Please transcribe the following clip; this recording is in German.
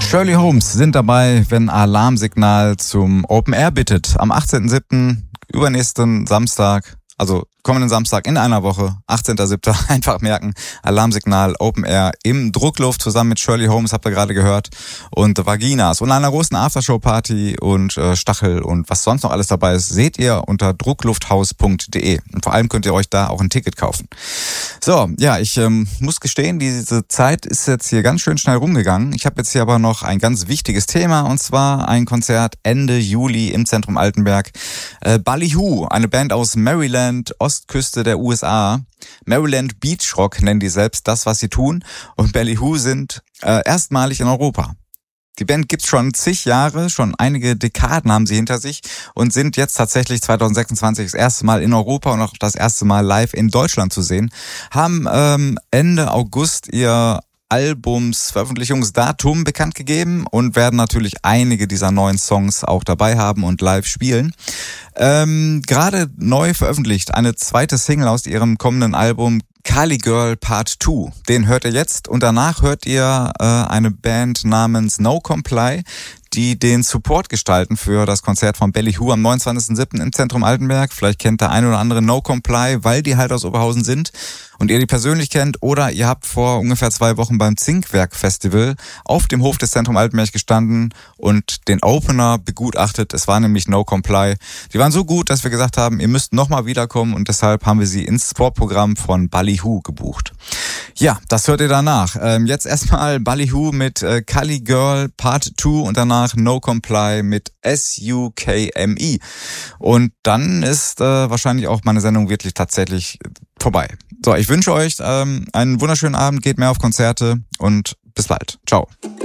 Shirley Holmes sind dabei, wenn Alarmsignal zum Open Air bittet. Am 18.07., übernächsten Samstag, also kommenden Samstag in einer Woche, 18.07. einfach merken, Alarmsignal Open Air im Druckluft zusammen mit Shirley Holmes, habt ihr gerade gehört, und Vaginas und einer großen Aftershow-Party und Stachel und was sonst noch alles dabei ist, seht ihr unter drucklufthaus.de und vor allem könnt ihr euch da auch ein Ticket kaufen. So, ja, ich muss gestehen, diese Zeit ist jetzt hier ganz schön schnell rumgegangen. Ich habe jetzt hier aber noch ein ganz wichtiges Thema und zwar ein Konzert Ende Juli im Zentrum Altenberg. Ballyhoo, eine Band aus Maryland, Ostküste der USA. Maryland Beach Rock nennen die selbst das, was sie tun. Und Ballyhoo sind erstmalig in Europa. Die Band gibt's schon zig Jahre, schon einige Dekaden haben sie hinter sich und sind jetzt tatsächlich 2026 das erste Mal in Europa und auch das erste Mal live in Deutschland zu sehen. Haben Ende August ihr Albumsveröffentlichungsdatum bekannt gegeben und werden natürlich einige dieser neuen Songs auch dabei haben und live spielen. Gerade neu veröffentlicht eine zweite Single aus ihrem kommenden Album Cali Girl Part 2. Den hört ihr jetzt und danach hört ihr eine Band namens No Comply, die den Support gestalten für das Konzert von Ballyhoo am 29.07. im Zentrum Altenberg. Vielleicht kennt der eine oder andere No Comply, weil die halt aus Oberhausen sind und ihr die persönlich kennt, oder ihr habt vor ungefähr 2 Wochen beim Zinkwerk-Festival auf dem Hof des Zentrum Altenberg gestanden und den Opener begutachtet. Es war nämlich No Comply. Die waren so gut, dass wir gesagt haben, ihr müsst nochmal wiederkommen und deshalb haben wir sie ins Sportprogramm von Ballyhoo gebucht. Ja, das hört ihr danach. Jetzt erstmal Ballyhoo mit Cali Girl Part 2 und danach No Comply mit SUKME. Und dann ist wahrscheinlich auch meine Sendung wirklich tatsächlich vorbei. So, ich wünsche euch einen wunderschönen Abend, geht mehr auf Konzerte und bis bald. Ciao.